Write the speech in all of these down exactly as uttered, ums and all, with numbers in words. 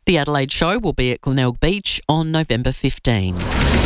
The Adelaide show will be at Glenelg Beach on November fifteenth.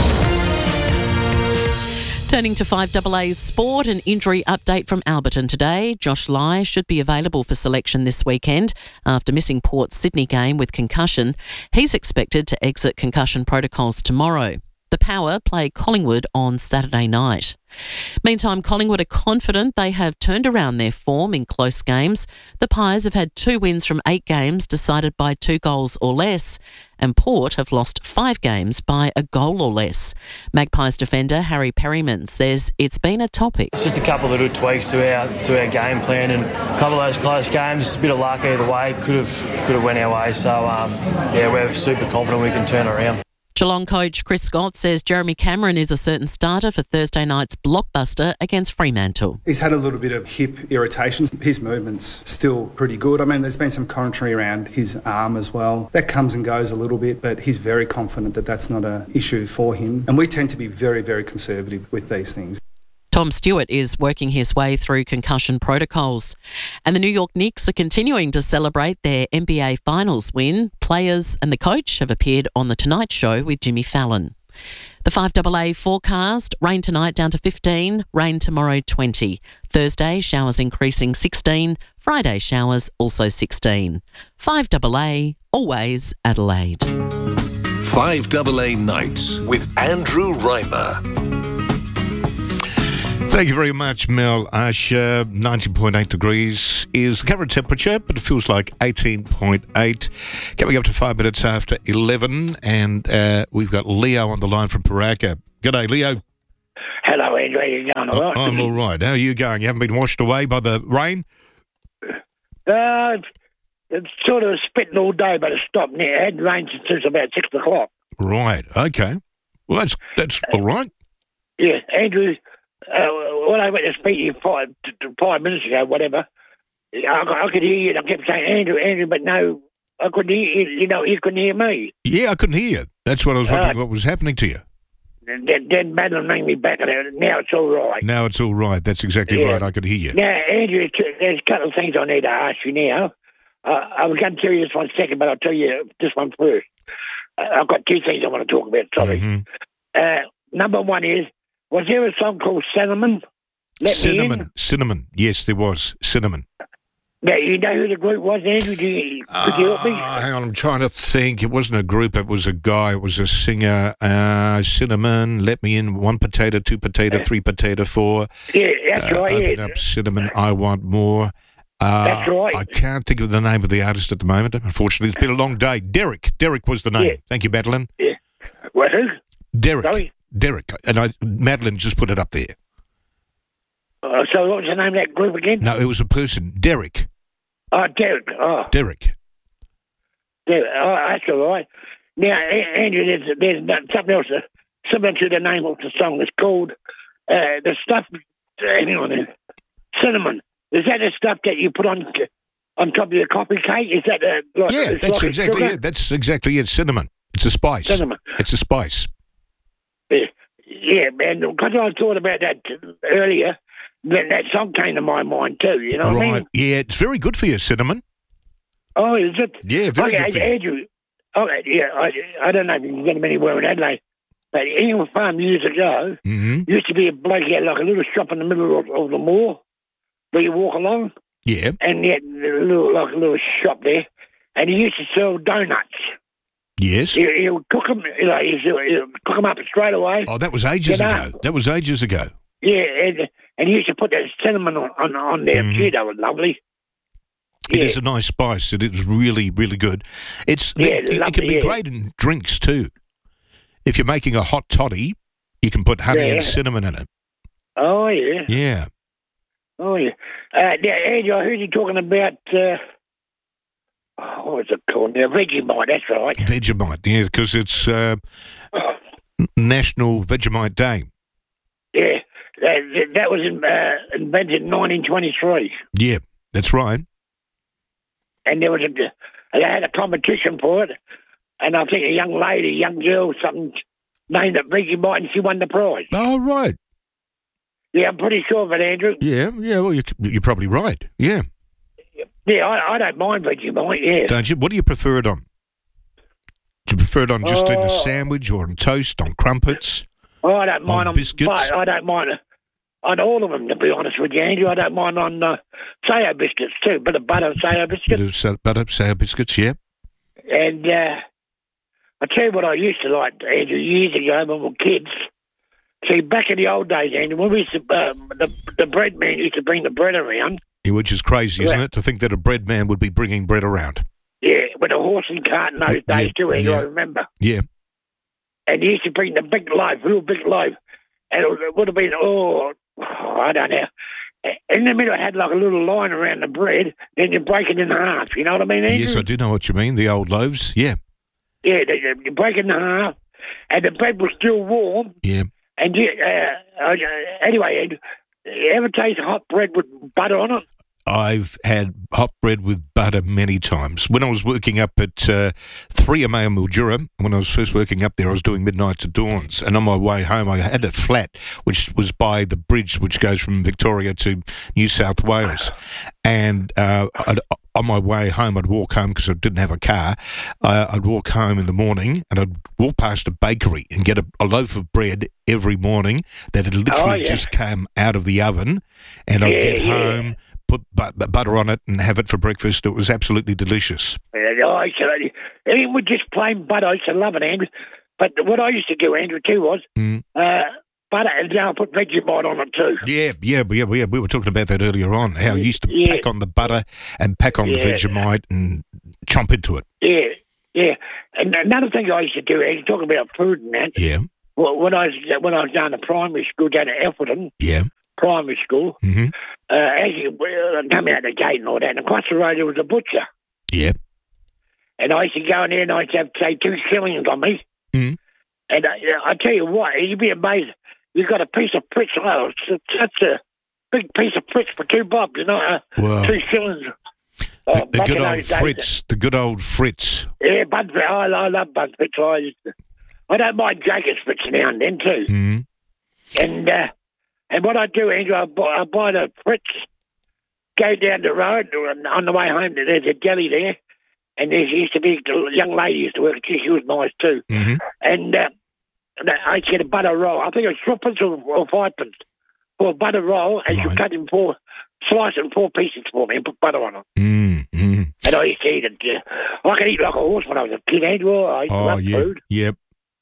Turning to five A A's sport, an injury update from Alberton today. Josh Lai should be available for selection this weekend after missing Port's Sydney game with concussion. He's expected to exit concussion protocols tomorrow. The Power play Collingwood on Saturday night. Meantime, Collingwood are confident they have turned around their form in close games. The Pies have had two wins from eight games decided by two goals or less, and Port have lost five games by a goal or less. Magpies defender Harry Perryman says it's been a topic. It's just a couple of little tweaks to our to our game plan, and a couple of those close games, a bit of luck either way, could have could have went our way. So um, yeah, we're super confident we can turn around. Geelong coach Chris Scott says Jeremy Cameron is a certain starter for Thursday night's blockbuster against Fremantle. He's had a little bit of hip irritation. His movement's still pretty good. I mean, there's been some commentary around his arm as well. That comes and goes a little bit, but he's very confident that that's not an issue for him. And we tend to be very, very conservative with these things. Tom Stewart is working his way through concussion protocols. And the New York Knicks are continuing to celebrate their N B A Finals win. Players and the coach have appeared on The Tonight Show with Jimmy Fallon. The five A A forecast, rain tonight down to fifteen, rain tomorrow twenty. Thursday, showers increasing sixteen, Friday showers also sixteen. five A A, always Adelaide. five A A Nights with Andrew Reimer. Thank you very much, Mel Asher. nineteen point eight degrees is the current temperature, but it feels like eighteen point eight. Coming up to five minutes after eleven, and uh, we've got Leo on the line from Paraka. G'day, Leo. Hello, Andrew. How you going? All right? I'm all right. How are you going? You haven't been washed away by the rain? Uh, it's sort of spitting all day, but it stopped. It had rained since about six o'clock. Right. Okay. Well, that's that's all right. Yeah, Andrew. Uh, when I went to speak to you five, five minutes ago, whatever, I, I could hear you, and I kept saying, Andrew, Andrew, but no, I couldn't hear you, you know, you couldn't hear me. Yeah, I couldn't hear you. That's what I was wondering, uh, what was happening to you. Then, then Madeline rang me back, and now it's all right. Now it's all right. That's exactly yeah. right. I could hear you. Now, Andrew, there's a couple of things I need to ask you now. Uh, I was going to tell you this one second, but I'll tell you this one first. Uh, I've got two things I want to talk about, sorry. Mm-hmm. Uh, number one is, was there a song called Cinnamon? Let Cinnamon. Cinnamon. Yes, there was. Cinnamon. Now, you know who the group was, Andrew? Do you, could you help me? Uh, hang on, I'm trying to think. It wasn't a group. It was a guy. It was a singer. Uh, Cinnamon, let me in. One potato, two potato, three potato, four. Yeah, that's uh, right. Open yeah. up Cinnamon, I want more. Uh, that's right. I can't think of the name of the artist at the moment. Unfortunately, it's been a long day. Derek. Derek was the name. Yeah. Thank you, Madeline. Yeah. What, who? Derek. Sorry? Derek. And I, Madeline just put it up there. Uh, so what was the name of that group again? No, it was a person. Derek. Oh, Derek. Oh, Derek. Derek. Oh, that's all right. Now, A- Andrew, there's, there's something else uh, similar to the name of the song. It's called uh, the stuff. Hang on there. Cinnamon. Is that the stuff that you put on on top of your coffee cake? Is that uh, like, Yeah, that's like exactly it. That's exactly it. Cinnamon. It's a spice. Cinnamon. It's a spice. Yeah, yeah, man. Because I thought about that earlier, then that song came to my mind too. You know what Right. I mean? Yeah, it's very good for you, cinnamon. Oh, is it? Yeah, very okay, good for you. Andrew. Okay, yeah. I, I don't know if you can get them anywhere in Adelaide, but Ingham Farm years ago Mm-hmm. used to be a bloke he had like a little shop in the middle of, of the moor where you walk along, Yeah. and he had a little like a little shop there, and he used to sell donuts. Yes. He, he would cook them, you know, he would cook them up straight away. Oh, that was ages You know? ago. That was ages ago. Yeah, and, and he used to put that cinnamon on, on, on there Mhm. too. That was lovely. It Yeah. is a nice spice. It is really, really good. It's Yeah, it, it lovely, can be yeah. great in drinks too. If you're making a hot toddy, you can put honey Yeah. and cinnamon in it. Oh, yeah. Yeah. Oh, yeah. Uh, now, Andrew, I heard you talking about, uh, oh, what was it called now? Vegemite, that's right. Vegemite, yeah, because it's uh, National Vegemite Day. Yeah, that, that was in, uh, invented in nineteen twenty-three. Yeah, that's right. And there was a, they had a competition for it, and I think a young lady, young girl, something named it Vegemite, and she won the prize. Oh, right. Yeah, I'm pretty sure of it, Andrew. Yeah, yeah, well, you're, you're probably right. Yeah. Yeah, I, I don't mind Vegemite, yeah. Don't you? What do you prefer it on? Do you prefer it on just in a Oh. sandwich or on toast, on crumpets? Oh, I don't mind On them. biscuits? But I don't mind on all of them, to be honest with you, Andrew. I don't mind on uh, Sayo biscuits too, bit of butter Sayo Bit biscuits. of sa- butter, sour biscuits, yeah. And uh, I tell you what I used to like, Andrew, years ago when we were kids. See, back in the old days, Andrew, when we used to, uh, the, the bread man used to bring the bread around. Yeah, which is crazy, isn't Yeah. it? To think that a bread man would be bringing bread around. Yeah, with a horse and cart in those Yeah, days too, Andrew, yeah. I remember. Yeah. And he used to bring the big loaf, real big loaf. And it would have been, oh, I don't know. In the middle, it had like a little line around the bread, then you break it in half. You know what I mean, Andrew? Yes, I do know what you mean. The old loaves, yeah. Yeah, they- they- you break it in half, and the bread was still warm. Yeah. And you, uh, uh, anyway, Andrew, you ever taste hot bread with butter on it? I've had hot bread with butter many times. When I was working up at uh, three M A in Mildura, when I was first working up there, I was doing midnight to dawns. And on my way home, I had a flat, which was by the bridge which goes from Victoria to New South Wales. And uh, I'd, on my way home, I'd walk home because I didn't have a car. Uh, I'd walk home in the morning and I'd walk past a bakery and get a, a loaf of bread every morning that had literally Oh, yeah. just come out of the oven. And I'd Yeah, get yeah. home, put bu- butter on it and have it for breakfast. It was absolutely delicious. Uh, I used to, I mean, with just plain butter, I used to love it, Andrew. But what I used to do, Andrew, too, was Mm. uh, butter, and then I put Vegemite on it too. Yeah, yeah, yeah, yeah. We were talking about that earlier on, how you used to Yeah. pack on the butter and pack on the Yeah. Vegemite and chomp into it. Yeah, yeah. And another thing I used to do, Andrew, talking about food and that, Yeah, well, when I was when I was down to primary school, down at Elfordon yeah. Primary School, hmm uh, as you well, coming out the gate and all that, and across the road there was a butcher. Yeah. And I used to go in there and I used to have, say, two shillings on me. Mm. And I, I tell you what, you'd be amazed. You got a piece of Fritz, oh, it's such a big piece of Fritz for two bob, you know, uh, Well, two shillings. the, Oh, the back good in old those days. Fritz, the good old Fritz. Yeah, Bud Fritz. I, I love Bud Fritz. I, used to, I don't mind Jacob's Fritz now and then, too. Mm. And uh, and what I do, Andrew, I buy, I buy the Fritz, go down the road, and on the way home, there's a deli there, and there used to be a young lady used to work. She, she was nice too. hmm And uh, I used to get a butter roll. I think it was threepence or, or fivepence for a butter roll, and Right. she cut it in four, slice it in four pieces for me, and put butter on it. Mm, mm. And I used to eat it. Yeah. I could eat like a horse when I was a kid, Andrew. I used to Oh, love yeah, food. yep.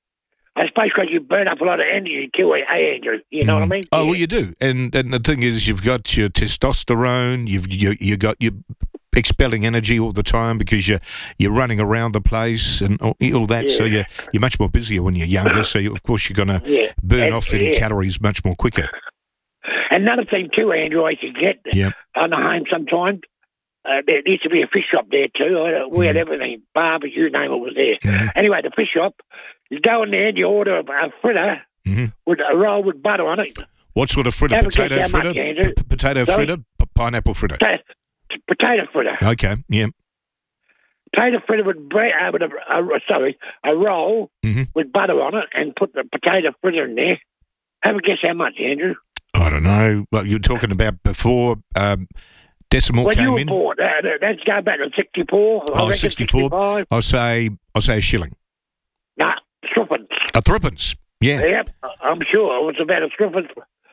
I suppose because you burn up a lot of energy too, eh, Andrew? You know what I mean? Oh, Yeah. well, you do. And and the thing is, you've got your testosterone, you've you you got your expelling energy all the time because you're you're running around the place and all, all that. So Yeah. you're you're much more busier when you're younger. So you, of course you're going to Yeah. burn And- off any yeah. calories much more quicker. Another thing too, Andrew, I used to get Yep. on the home sometimes. Uh, there used to be a fish shop there too. Uh, We had Mm. everything, barbecue, name it was there. Mhm. Anyway, the fish shop, you go in there and you order a, a fritter hmm with a roll with butter on it. What sort of fritter? Have a guess Potato how much, fritter? Andrew? P- potato Sorry? fritter? P- pineapple fritter? Potato, potato fritter. Okay. Yeah. Potato fritter with bread, uh, with a, a, sorry, a roll Mhm. with butter on it, and put the potato fritter in there. Have a guess how much, Andrew? I don't know. Well, you're talking about before um, decimal When you came were in. born, uh, let's go back to sixty-four. I Oh, reckon sixty-four. sixty-five. I'll say I'll say a shilling. Nah, threepence. A threepence. Yeah. Yep, I'm sure it was about a threepence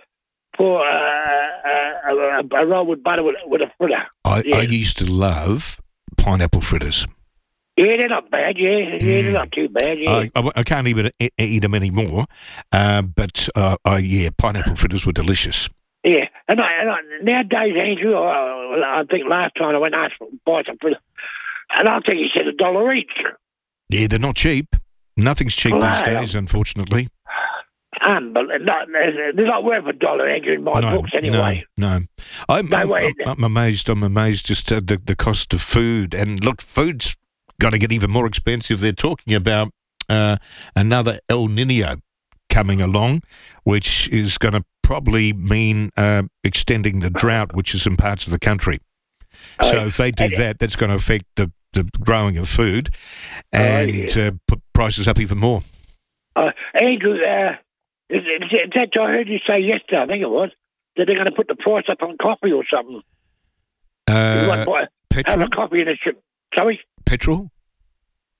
for uh, uh, a, a roll with butter with, with a fritter. I, Yeah. I used to love pineapple fritters. Yeah, they're not bad. Yeah, yeah, they're not too bad. Yeah, I, I, I can't even e- eat them anymore. Uh, but uh, I, yeah, pineapple fritters were delicious. yeah. And, I, and I, nowadays, Andrew, I, I think last time I went and asked for buy some fritter, and I think he said a dollar each. Yeah, they're not cheap. Nothing's cheap Well, these I- days, unfortunately. Um, but not, they're not worth a dollar, Andrew, in my no, books anyway. no, no. I'm, No I'm, way. I'm, I'm amazed. I'm amazed just at the, the cost of food. And look, food's got to get even more expensive. They're talking about uh, another El Nino coming along, which is going to probably mean uh, extending the drought, which is in parts of the country. Oh, So if they do and- that, that's going to affect the, the growing of food and yeah. uh, put prices up even more. Uh, Andrew, uh, is, is, is that I heard you say yesterday, I think it was, that they're going to put the price up on coffee or something. You Uh, want to buy- have petrol? a coffee in a ship. Sorry? Petrol?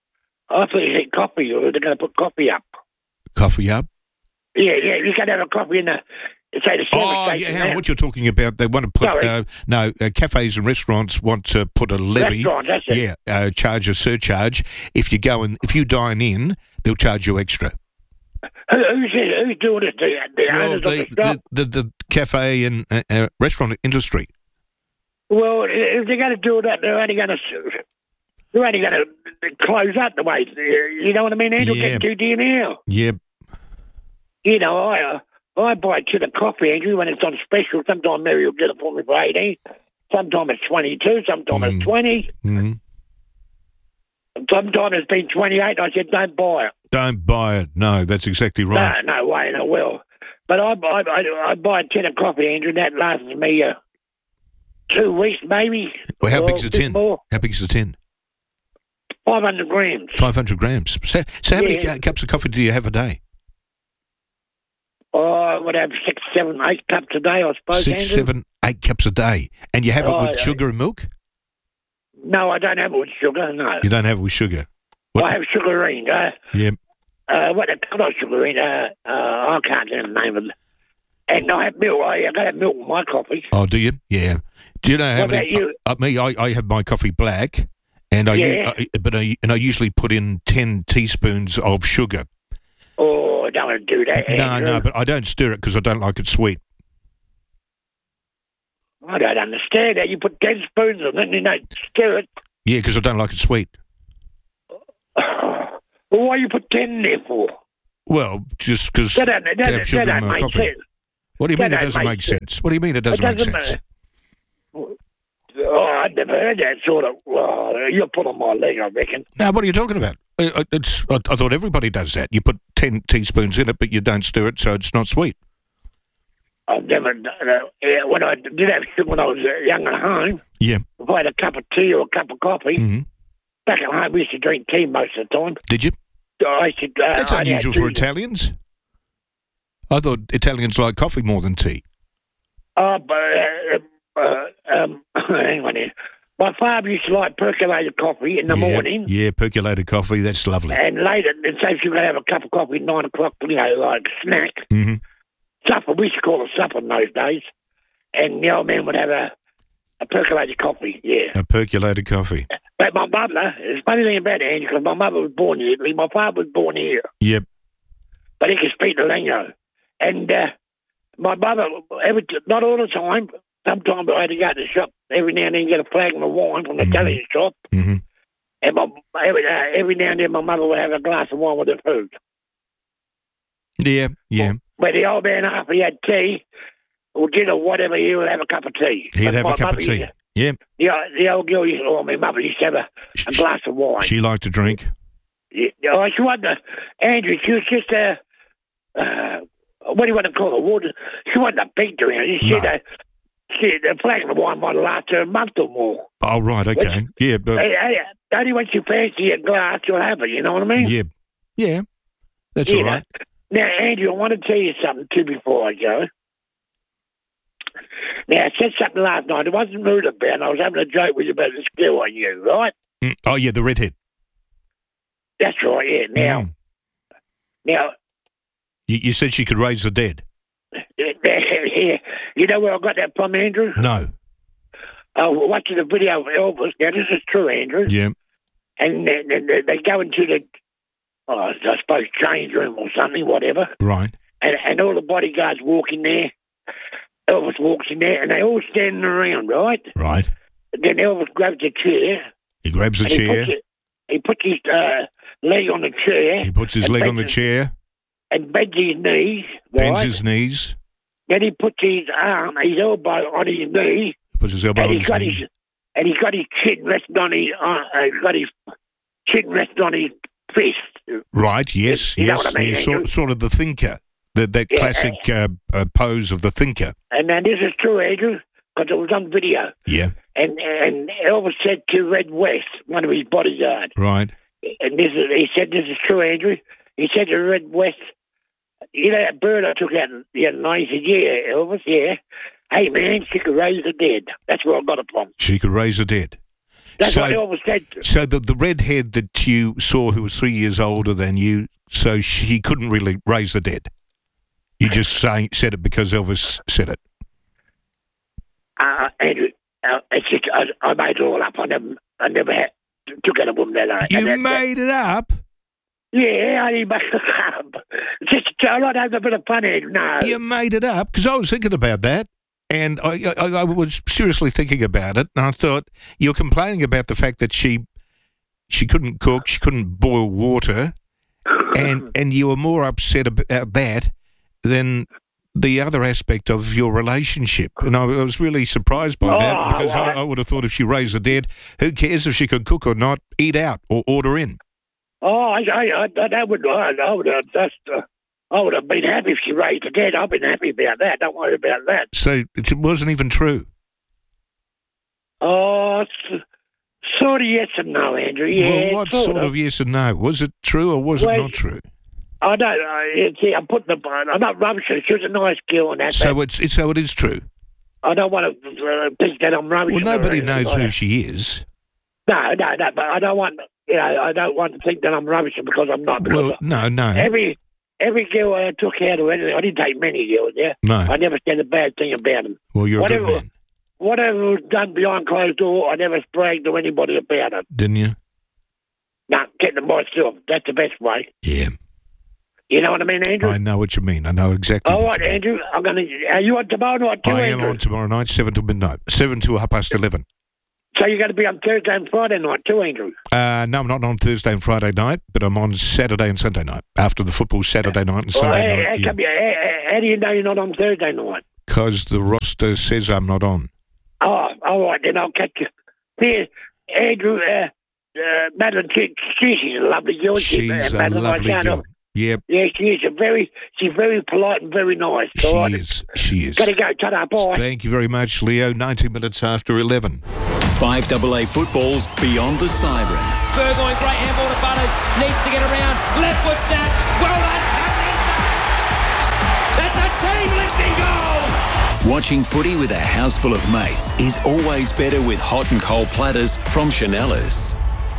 I thought you said coffee, or they're going to put coffee up. Coffee up? Yeah, yeah, you can have a coffee in the, say, the service Oh, station. yeah, now. what you're talking about, they want to put, Sorry. uh, no, uh, cafes and restaurants want to put a levy. Restaurant, that's it. Yeah, uh, charge a surcharge. If you go and, if you dine in, they'll charge you extra. Who, who's, it? Who's doing this? The, the Well, owners the, of the shop? the, the, the cafe and uh, uh, restaurant industry. Well, if they're going to do that, they're only going to they're only going to close up the way. You know what I mean? Andrew, Yeah. get too dear now. Yeah, You know, I uh, I buy a tin of coffee, Andrew, when it's on special. Sometimes Mary will get it for me for eighteen. Sometimes it's twenty-two. Sometimes Mm. it's twenty. mm-hmm. Sometimes it's been twenty-eight. I said, don't buy it. Don't buy it. No, that's exactly right. No, no way, no will. But I, I, I, I buy a tin of coffee, Andrew, and that lasts me uh, two weeks, maybe. Well, how or big's a the bit tin? more. How big's the tin? five hundred grams. five hundred grams. So, so how many Yeah. uh, cups of coffee do you have a day? Oh, I would have six, seven, eight cups a day, I suppose, Six, Andrew. seven, eight cups a day. And you have it Oh, with yeah. sugar and milk? No, I don't have it with sugar, no. You don't have it with sugar? What? I have sugarine. Uh, Yeah. uh, what they call it, sugarine? Uh, uh, I can't remember the name of it. And I have milk. I, I got to have milk in my coffee. Oh, do you? Yeah. Do you know how What many? about you? Uh, me, I, I have my coffee black, and I, u- Yeah. I but I and I usually put in ten teaspoons of sugar. Oh, I don't want to do that, No, Andrew. no, but I don't stir it because I don't like it sweet. I don't understand that. You put ten spoons in it and you don't stir it. Yeah, because I don't like it sweet. Well, why you put ten in there for? Well, just because That don't, that, to that, have sugar that in don't my make coffee. sense. What do you mean that it don't doesn't make make sense? What do you mean it doesn't make doesn't sense? matter. Oh, I've never heard that sort of. Well, you're put on my leg, I reckon. Now, what are you talking about? Uh, uh, It's, I, I thought everybody does that. You put ten teaspoons in it, but you don't stir it, so it's not sweet. I've never. Uh, yeah, when I did have sugar when I was uh, young at home, Yeah. if I had a cup of tea or a cup of coffee, hmm back at home we used to drink tea most of the time. Did you? I used to, uh, That's I'd unusual have for two- Italians. I thought Italians like coffee more than tea. Oh, but uh, uh, um, hang on here. My father used to like percolated coffee in the yeah, morning, Yeah, percolated coffee. That's lovely. and later, and say if you're going to have a cup of coffee at nine o'clock, you know, like snack, hmm supper. We used to call it supper in those days, and the old man would have a, a percolated coffee. Yeah, A percolated coffee. but my mother, it's funny thing about it, because my mother was born here, my father was born here, Yep. but he could speak the lingo, and uh, my mother, every not all the time. Sometimes I had to go to the shop every now and then get a flagon of wine from the Mhm. deli shop. hmm And my, every, uh, every now and then my mother would have a glass of wine with her food. Yeah, yeah. But the old man, after he had tea or dinner, whatever, he would have a cup of tea. He'd But have my a cup of mother used tea. to- Yeah. The, the old girl used to, or my mother used to have a, a glass of wine. She liked to drink. Yeah, oh, she wasn't, a, Andrew, she was just a, uh, what do you want to call it? Water. She wasn't a big drink. She No. said, uh, she, the flagon of wine might last her a month or more. Oh, right, okay. Yeah, but Hey, hey, only when you fancy a glass, you'll have it, you know what I mean? yeah, yeah. That's You all know. right. Now, Andrew, I want to tell you something, too, before I go. Now, I said something last night. It wasn't rude about it. I was having a joke with you about this girl on you, right? Mm. Oh, yeah, the redhead. That's right, yeah. Now, Mm. now, You, you said she could raise the dead. you know where I got that from, Andrew? No. I was watching the video of Elvis. Now, this is true, Andrew. Yeah. And they, they, they go into the, oh, I suppose, change room or something, whatever. Right. And, and all the bodyguards walk in there. Elvis walks in there, and they all standing around, right? Right. Then Elvis grabs a chair. He grabs a and he chair. puts, it, he puts his uh, leg on the chair. He puts his and leg on the bends- chair, And bends his knees, bends right? his knees, Then he puts his arm, his elbow on his knee, puts his elbow and on he's his got knee. his and he's got his chin resting on his uh, uh, he's got his chin resting on his fist. Right, yes, You know yes. what I mean, He's sort, Andrew? sort of the thinker, the, that Yeah. classic uh, uh, pose of the thinker. And then this is true, Andrew, because it was on video. Yeah, And and Elvis said to Red West, one of his bodyguards, right. and this is he said this is true, Andrew. He said to Red West, you know that bird I took out the other night? He said, yeah, Elvis, yeah. Hey man, she could raise the dead. That's where I got it from. She could raise the dead. That's So- what they always said. So the the redhead that you saw, who was three years older than you, so she couldn't really raise the dead. You just saying said it because Elvis said it. Uh, Andrew, uh, it's just, I, I made it all up. I never, I never had, took out a woman that night. You And that- made it up. Yeah, I didn't make it up. It's just, I like to have a bit of fun, Andrew. No. You made it up because I was thinking about that, and I, I I was seriously thinking about it, and I thought you're complaining about the fact that she she couldn't cook, she couldn't boil water, and and you were more upset about that than the other aspect of your relationship. And I was really surprised by that Oh, because I, well, I would have thought if she raised the dead, who cares if she could cook or not? Eat out or order in. Oh, I, I, I, that would, I, I would have just, uh, I would have been happy if she raised the dead. I've been happy about that. Don't worry about that. So it wasn't even true. Oh, it's sort of yes and no, Andrew. Yeah, well, what sort, sort of yes and no? Was it true or was Well, it not true? I don't. I, see, I'm putting the. I'm not rubbishing. She was a nice girl and that. So but it's, it's so it is true. I don't want to uh, think that I'm rubbishing. Well, her or nobody anything knows like who that. she is. No, no, no. But I don't want. You know, I don't want to think that I'm rubbishing because I'm not. Because Well, no, no, every every girl I took out or anything, I didn't take many girls. Yeah, no. I never said a bad thing about them. Well, you're a whatever, good man, Whatever was done behind closed door, I never bragged to anybody about it. didn't you? No, kept to myself. That's the best way. Yeah, You know what I mean, Andrew? I know what you mean. I know exactly. All what right, you mean. Andrew. I'm gonna. Are you on tomorrow night too, I am Andrew? on tomorrow night, seven till midnight, seven to half past eleven. So you're going to be on Thursday and Friday night too, Andrew? Uh, no, I'm not on Thursday and Friday night, but I'm on Saturday and Sunday night after the football. Saturday night and Well, Sunday how, night. how, come you, how, how do you know you're not on Thursday night? Because the roster says I'm not on. Oh, all right, then I'll catch you. Here, Andrew, uh, uh, Madeline, she, she's a lovely girl. She, She's uh, a Madeline, I lovely found girl. her- Yep, Yeah, she is. A very, she's very polite and very nice. she all right? is. She is. Gotta go. Ta-da, bye. Thank you very much, Leo. ninety minutes after eleven. five A A football's Beyond the Siren. Burgoyne, great handball to Butters, needs to get around, left foot snap, well done, Tappy! That's a team-lifting goal! Watching footy with a house full of mates is always better with hot and cold platters from Chanellas.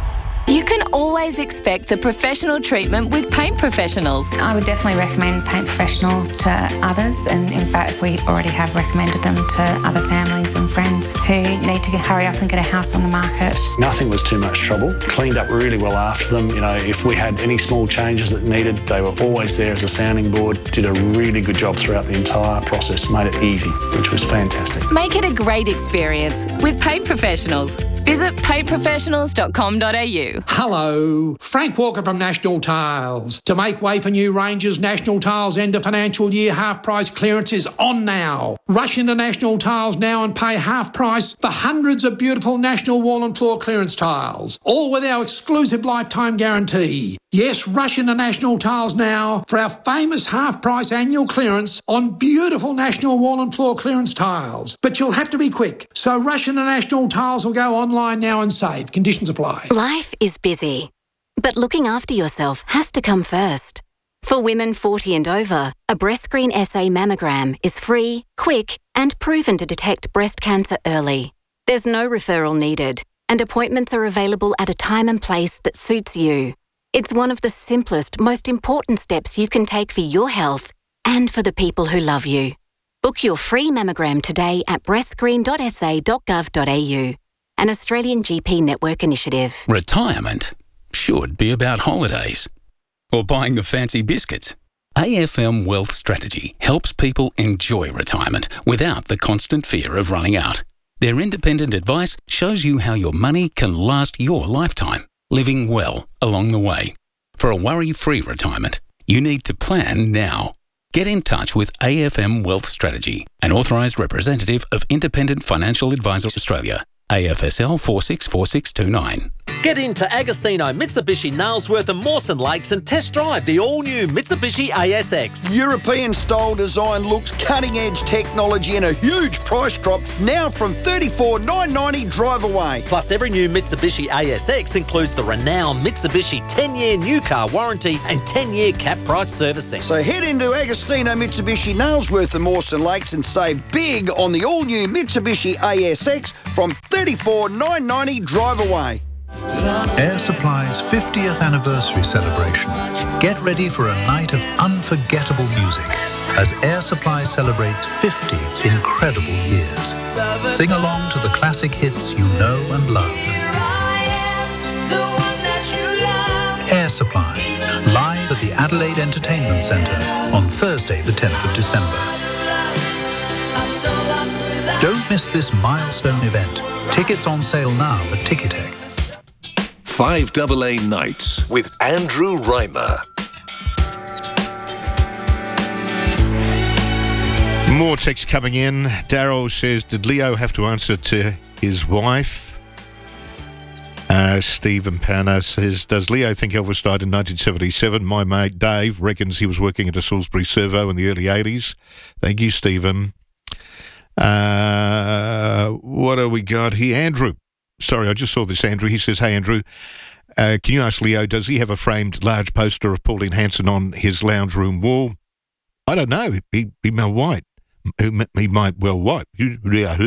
You can always expect the professional treatment with Paint Professionals. I would definitely recommend Paint Professionals to others, and in fact we already have recommended them to other families and friends who need to hurry up and get a house on the market. Nothing was too much trouble. Cleaned up really well after them. You know, if we had any small changes that needed, they were always there as a sounding board. Did a really good job throughout the entire process. Made it easy, which was fantastic. Make it a great experience with Paint Professionals. Visit paint professionals dot com dot a u. Hello, Frank Walker from National Tiles. To make way for new ranges, National Tiles end of financial year half price clearance is on now. Rush into National Tiles now and pay half price for hundreds of beautiful National Wall and Floor clearance tiles, all with our exclusive lifetime guarantee. Yes, rush into National Tiles now for our famous half price annual clearance on beautiful National Wall and Floor clearance tiles. But you'll have to be quick, so rush into National Tiles or go online now and save. Conditions apply. Life is busy, but looking after yourself has to come first. For women forty and over, a breast screen S A mammogram is free, quick, and proven to detect breast cancer early. There's no referral needed, and appointments are available at a time and place that suits you. It's one of the simplest, most important steps you can take for your health and for the people who love you. Book your free mammogram today at breast screen dot s a dot gov dot a u. An Australian G P network initiative. Retirement should be about holidays or buying the fancy biscuits. A F M Wealth Strategy helps people enjoy retirement without the constant fear of running out. Their independent advice shows you how your money can last your lifetime, living well along the way. For a worry-free retirement, you need to plan now. Get in touch with A F M Wealth Strategy, an authorised representative of Independent Financial Advisors Australia, A F S L four six four six two nine. Get into Agostino Mitsubishi Nailsworth and Mawson Lakes and test drive the all-new Mitsubishi A S X. European-style design looks, cutting-edge technology and a huge price drop now from thirty-four thousand nine hundred ninety dollars drive away. Plus, every new Mitsubishi A S X includes the renowned Mitsubishi ten-year new car warranty and ten-year cap price servicing. So head into Agostino Mitsubishi Nailsworth and Mawson Lakes and save big on the all-new Mitsubishi A S X from thirty-four thousand nine hundred ninety dollars drive away. Air Supply's fiftieth anniversary celebration. Get ready for a night of unforgettable music as Air Supply celebrates fifty incredible years. Sing along to the classic hits you know and love. Air Supply, live at the Adelaide Entertainment Centre on Thursday the tenth of December. Don't miss this milestone event. Tickets on sale now at Ticketek. five double A Nights with Andrew Reimer. More texts coming in. Daryl says, did Leo have to answer to his wife? Uh, Stephen Panner says, does Leo think Elvis died in nineteen seventy-seven? My mate Dave reckons he was working at a Salisbury servo in the early eighties. Thank you, Stephen. Uh, what have we got here? Andrew. Sorry, I just saw this, Andrew. He says, hey, Andrew, uh, can you ask Leo, does he have a framed large poster of Pauline Hanson on his lounge room wall? I don't know. He, he might white. He might well what? I think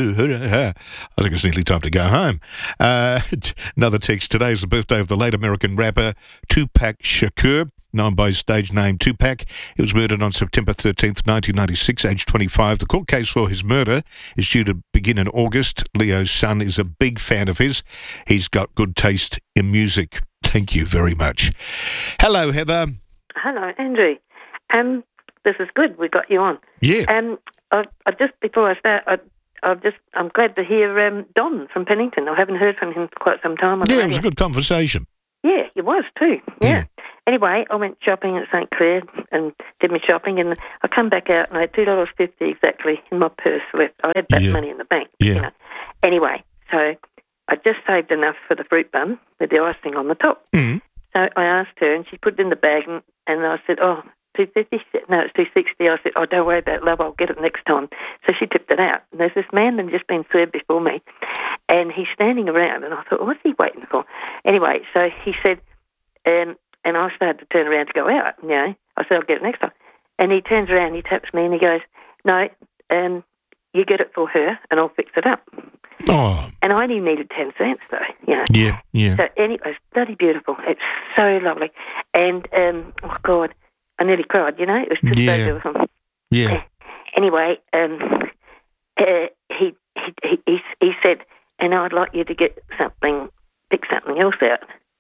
it's nearly time to go home. Uh, another text. Today is the birthday of the late American rapper Tupac Shakur, known by his stage name Tupac. He was murdered on September thirteenth, nineteen ninety-six, aged twenty-five. The court case for his murder is due to begin in August. Leo's son is a big fan of his. He's got good taste in music. Thank you very much. Hello, Heather. Hello, Andrew. Um, this is good. We got you on. Yeah. Um, I, I just before I start, I, I just I'm glad to hear um, Don from Pennington. I haven't heard from him for quite some time. On yeah, the it was a good conversation. Yeah, it was too. Yeah. Mm. Anyway, I went shopping at St Clair and did my shopping, and I come back out and I had two dollars fifty exactly in my purse left. I had that Yeah. money in the bank. Yeah. You know. Anyway, so I just saved enough for the fruit bun with the icing on the top. Mm. So I asked her, and she put it in the bag, and, and I said, "Oh, two fifty? No, it's two sixty." I said, "Oh, don't worry about it, love. I'll get it next time." So she tipped it out. And there's this man that had just been served before me, and he's standing around, and I thought, "What's he waiting for?" Anyway, so he said, um, and I started to turn around to go out. You know, I said, "I'll get it next time." And he turns around, he taps me, and he goes, "No, um, you get it for her, and I'll fix it up." Oh. And I only needed ten cents, though, you know. Yeah, yeah. So anyway, it's bloody beautiful. It's so lovely. And, um, oh, God, I nearly cried, you know. It was just Yeah. so beautiful. Yeah. Anyway, um, uh, he, he, he, he, he said, and I'd like you to get something, pick something else out.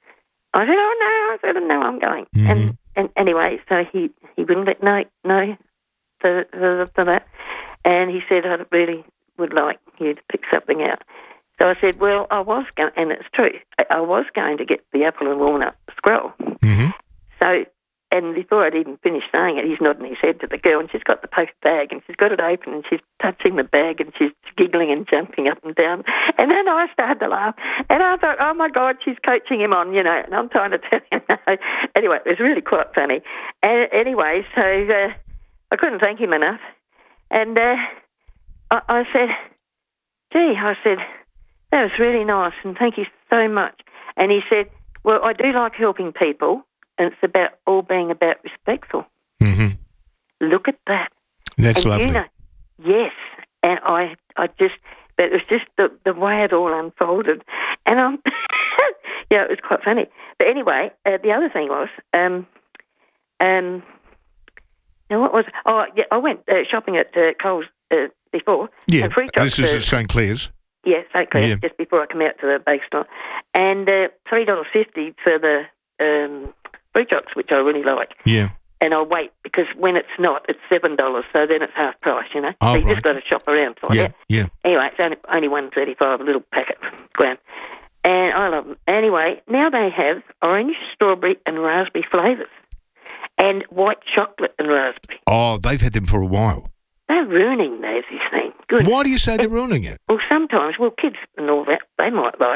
I said, oh, no. I said, no, I'm going. Mm-hmm. And and anyway, so he, he wouldn't let, no, no, for, for, for that. And he said, I really would like you to pick something out. So I said, well, I was going, and it's true, I, I was going to get the apple and walnut scroll. Mm-hmm. So, and before I'd even finished saying it, he's nodding his head to the girl, and she's got the post bag, and she's got it open, and she's touching the bag, and she's giggling and jumping up and down. And then I started to laugh, and I thought, oh, my God, she's coaching him on, you know, and I'm trying to tell him no. Anyway, it was really quite funny. And anyway, so uh, I couldn't thank him enough. And uh, I, I said, gee, I said, that was really nice, and thank you so much. And he said, well, I do like helping people, and it's about all being about respectful. Mm-hmm. Look at that. That's and lovely. You know, yes, and I, I just, but it was just the, the way it all unfolded, and I'm, yeah, it was quite funny. But anyway, uh, the other thing was, um, um, now what was? Oh, yeah, I went uh, shopping at uh, Coles uh, before. Yeah, and free this is uh, at St Clair's. Yeah, St Clair's, Yeah. just before I come out to the bake store. And uh, three dollars fifty for the um, fruit chocs, which I really like. Yeah. And I'll wait, because when it's not, it's seven dollars, so then it's half price, you know. Oh, so you right. just got to shop around for Yeah, that. yeah. Anyway, it's only, only one thirty-five, a little packet, grand. And I love them. Anyway, now they have orange, strawberry and raspberry flavours, and white chocolate and raspberry. Oh, they've had them for a while. They're ruining those, this thing. Good. Why do you say they're ruining it? Well, sometimes, well, kids and all that, they might like it,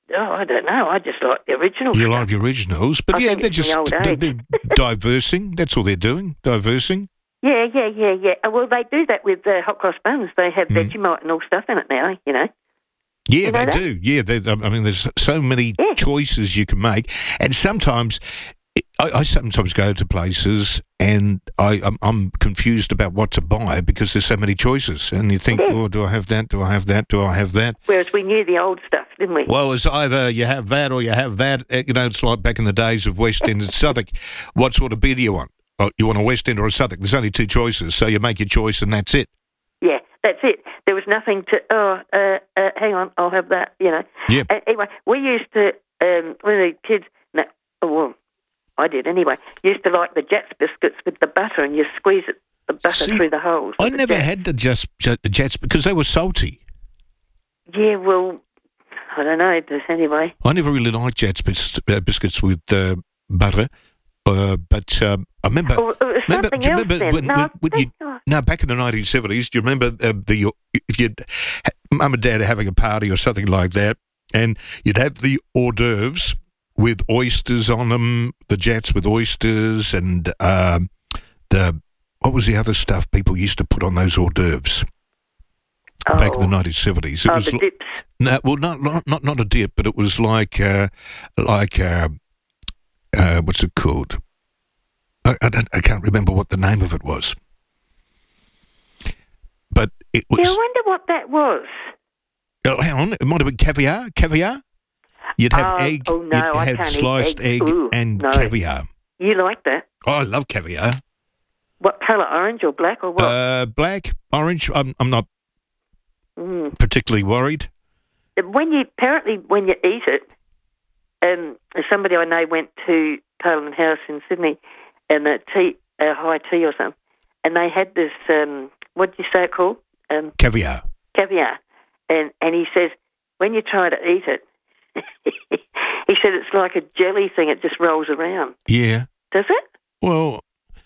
oh, I don't know. I just like the original. You like the originals, but I yeah, think they're it's just my old they're, age. they're diversing. That's all they're doing, diversing. Yeah, yeah, yeah, yeah. Uh, Well, they do that with uh, hot cross buns. They have Mm. Vegemite and all stuff in it now, you know. Yeah, You know they that? do. Yeah, they, I mean, there's so many choices you can make, and sometimes I, I sometimes go to places and I, I'm, I'm confused about what to buy because there's so many choices, and you think, Yeah. oh, do I have that? Do I have that? Do I have that? Whereas we knew the old stuff, didn't we? Well, it's either you have that or you have that. Uh, You know, it's like back in the days of West End and Southwark. What sort of beer do you want? Oh, you want a West End or a Southwark? There's only two choices, so you make your choice and that's it. Yeah, that's it. There was nothing to, oh, uh, uh, hang on, I'll have that, you know. Yep. Uh, anyway, we used to, um, when we were kids, no, oh, well, I did anyway, used to like the Jats biscuits with the butter, and you squeeze it, the butter See, through the holes. I of the never Jats. had the just the Jets because they were salty. Yeah, well, I don't know, just anyway. I never really liked Jets bis- uh, biscuits with uh, butter, uh, but um, I remember. Oh, it was remember something do you else remember then. when, No, when, I when you? think- oh. No, back in the nineteen seventies. Do you remember uh, the if you mum and dad having a party or something like that, and you'd have the hors d'oeuvres with oysters on them, the Jets with oysters, and um, the what was the other stuff people used to put on those hors d'oeuvres? Back in the nineteen seventies, it Oh, was the l- dips. no, well, not not not not a dip, but it was like uh, like uh, uh, what's it called? I, I, don't, I can't remember what the name of it was, but it was. Yeah, I wonder what that was. Oh, hang on, it might have been caviar. Caviar. You'd have Oh, egg. oh, no, you'd I have can't eat sliced egg. egg Ooh, and no. caviar. You like that? Oh, I love caviar. What colour, orange or black or what? Uh, black, orange. I'm I'm not Mm. particularly worried. When you apparently when you eat it, um, somebody I know went to Parliament House in Sydney, and a tea, a high tea or something, and they had this. Um, what did you say it called? Um, Caviar. caviar, and and he says when you try to eat it, he said it's like a jelly thing. It just rolls around. Yeah. Does it? Well,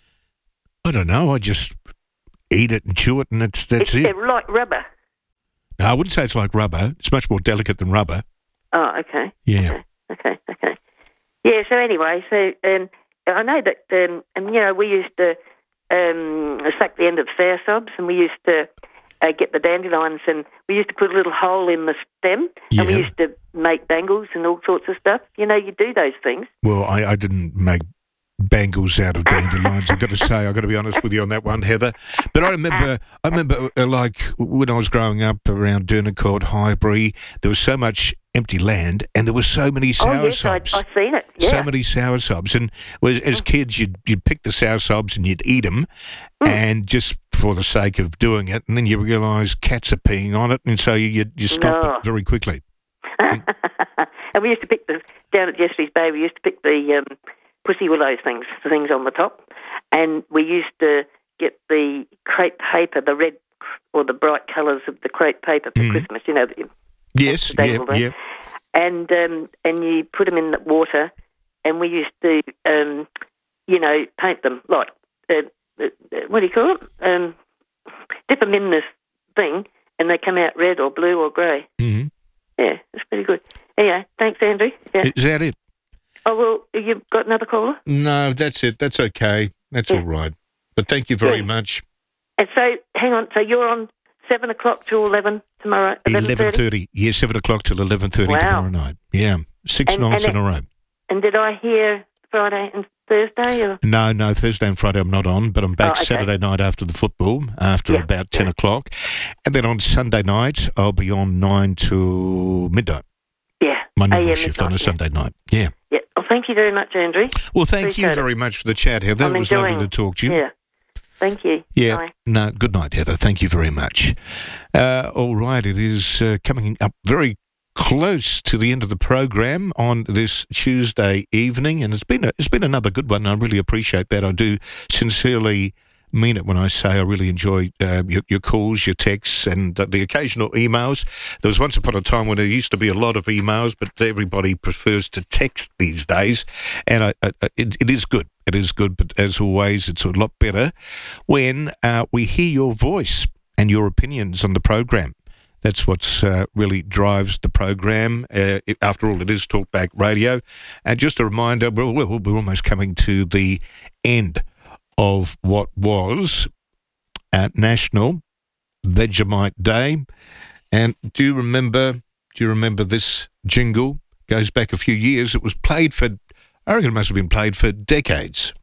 I don't know. I just eat it and chew it, and that's that's it's it. uh, like rubber. No, I wouldn't say it's like rubber. It's much more delicate than rubber. Oh, okay. Yeah. Okay, okay. Yeah, so anyway, so um, I know that, um, and you know, we used to um, suck the end of sour sobs, and we used to uh, get the dandelions, and we used to put a little hole in the stem, and we Yeah. used to make bangles and all sorts of stuff. You know, you do those things. Well, I, I didn't make bangles out of dandelions. I've got to say, I've got to be honest with you on that one, Heather. But I remember, I remember, uh, like when I was growing up around Dernacourt, Highbury, there was so much empty land, and there were so many sour oh, yes, I, sobs. I've seen it. Yeah. So many sour sobs, and well, as kids, you'd you'd pick the sour sobs and you'd eat them, Mm. and just for the sake of doing it, and then you realise cats are peeing on it, and so you you stop No. it very quickly. And we used to pick the, down at Jeffrey's Bay, we used to pick the um, pussy willows things, the things on the top. And we used to get the crepe paper, the red or the bright colours of the crepe paper for Mhm. Christmas, you know. The, Yes, the yeah, dangle there. yeah. And, um, and you put them in the water, and we used to, um, you know, paint them, like, uh, uh, what do you call it? Um, dip them in this thing, and they come out red or blue or grey. Mm-hmm. Yeah, it's pretty good. Anyway, thanks, Andrew. Yeah. Is that it? Oh, well, you've got another caller? No, that's it. That's okay. That's all right. But thank you very Yeah. much. And so, hang on, so you're on seven o'clock to eleven tomorrow, eleven Eleven thirty? thirty. Yeah, seven o'clock till eleven thirty Wow. tomorrow night. Yeah, six And- nights and in a it- row. And did I hear Friday and Thursday? Or? No, no, Thursday and Friday I'm not on, but I'm back Oh, okay. Saturday night after the football, after Yeah, about ten o'clock. And then on Sunday night, I'll be on nine to midnight. Yeah. My normal A M shift midnight, on a yeah. Sunday night. Yeah. Yeah. Well, thank you very much, Andrew. Well, thank Appreciate you it. very much for the chat, Heather. I'm It was lovely enjoying- to talk to you. Yeah. Thank you. Yeah. Bye. No, good night, Heather. Thank you very much. Uh, all right, it is uh, coming up very close to the end of the program on this Tuesday evening, and it's been a, it's been another good one. I really appreciate that. I do sincerely mean it when I say I really enjoy uh, your, your calls, your texts, and uh, the occasional emails. There was once upon a time when there used to be a lot of emails, but everybody prefers to text these days, and I, I, it, it is good. It is good, but as always, it's a lot better when uh, we hear your voice and your opinions on the program. That's what's uh, really drives the program. Uh, it, after all, it is Talkback Radio. And just a reminder, we're, we're, we're almost coming to the end of what was at National Vegemite Day. And do you remember, do you remember this jingle? Goes back a few years. It was played for, I reckon it must have been played for decades.